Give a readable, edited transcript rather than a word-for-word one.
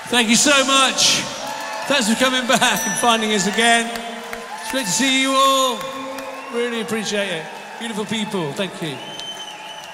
Thank you so much. Thanks for coming back and finding us again. It's great to see you all. Really appreciate it. Beautiful people. Thank you.